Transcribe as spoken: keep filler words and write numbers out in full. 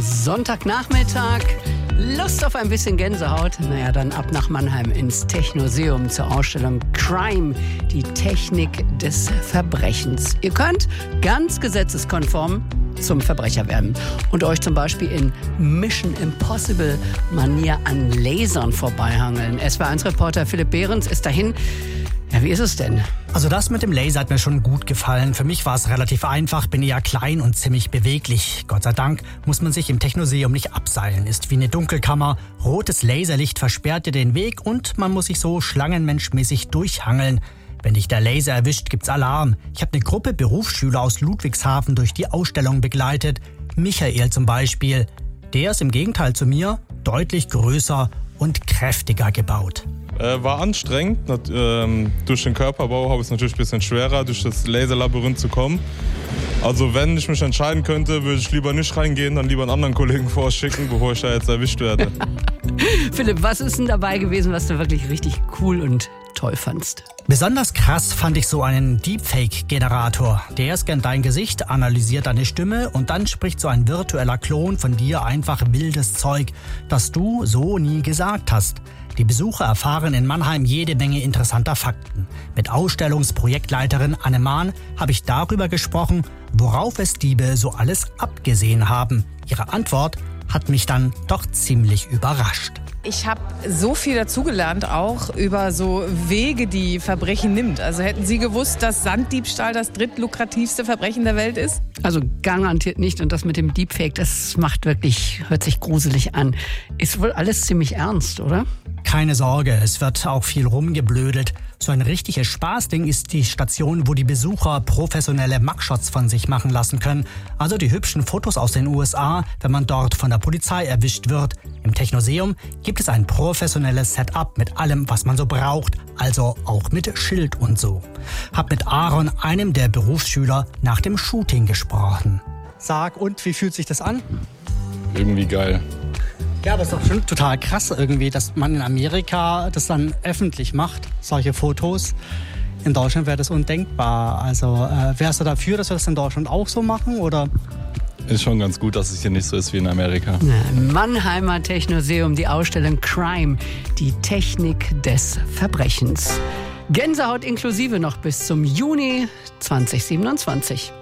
Sonntagnachmittag. Lust auf ein bisschen Gänsehaut? Naja, dann ab nach Mannheim ins Technoseum zur Ausstellung Crime, die Technik des Verbrechens. Ihr könnt ganz gesetzeskonform zum Verbrecher werden und euch zum Beispiel in Mission Impossible Manier an Lasern vorbeihangeln. S W R eins Reporter Philipp Behrens ist dahin. Ja, wie ist es denn? Also das mit dem Laser hat mir schon gut gefallen. Für mich war es relativ einfach, bin eher klein und ziemlich beweglich. Gott sei Dank muss man sich im Technoseum nicht abseilen. Ist wie eine Dunkelkammer, rotes Laserlicht versperrt dir den Weg und man muss sich so schlangenmenschmäßig durchhangeln. Wenn dich der Laser erwischt, gibt's Alarm. Ich habe eine Gruppe Berufsschüler aus Ludwigshafen durch die Ausstellung begleitet. Michael zum Beispiel. Der ist im Gegenteil zu mir deutlich größer und kräftiger gebaut. Äh, war anstrengend. Ähm, durch den Körperbau habe ich es natürlich ein bisschen schwerer, durch das Laserlabyrinth zu kommen. Also wenn ich mich entscheiden könnte, würde ich lieber nicht reingehen, dann lieber einen anderen Kollegen vorschicken, bevor ich da jetzt erwischt werde. Philipp, was ist denn dabei gewesen, was du wirklich richtig cool und toll fandst? Besonders krass fand ich so einen Deepfake-Generator. Der scannt dein Gesicht, analysiert deine Stimme und dann spricht so ein virtueller Klon von dir einfach wildes Zeug, das du so nie gesagt hast. Die Besucher erfahren in Mannheim jede Menge interessanter Fakten. Mit Ausstellungsprojektleiterin Anne Mahn habe ich darüber gesprochen, worauf es Diebe so alles abgesehen haben. Ihre Antwort hat mich dann doch ziemlich überrascht. Ich habe so viel dazugelernt, auch über so Wege, die Verbrechen nimmt. Also hätten Sie gewusst, dass Sanddiebstahl das drittlukrativste Verbrechen der Welt ist? Also garantiert nicht. Und das mit dem Deepfake, das macht wirklich, hört sich gruselig an. Ist wohl alles ziemlich ernst, oder? Keine Sorge, es wird auch viel rumgeblödelt. So ein richtiges Spaßding ist die Station, wo die Besucher professionelle Mugshots von sich machen lassen können. Also die hübschen Fotos aus den U S A, wenn man dort von der Polizei erwischt wird. Im Technoseum gibt es ein professionelles Setup mit allem, was man so braucht. Also auch mit Schild und so. Hab mit Aaron, einem der Berufsschüler, nach dem Shooting gesprochen. Sag, und wie fühlt sich das an? Irgendwie geil. Ja, aber ist doch schon total krass irgendwie, dass man in Amerika das dann öffentlich macht, solche Fotos. In Deutschland wäre das undenkbar. Also äh, wärst du dafür, dass wir das in Deutschland auch so machen, oder? Ist schon ganz gut, dass es hier nicht so ist wie in Amerika. Ja, Mannheimer Technoseum, die Ausstellung Crime, die Technik des Verbrechens. Gänsehaut inklusive noch bis zum Juni zwanzig siebenundzwanzig.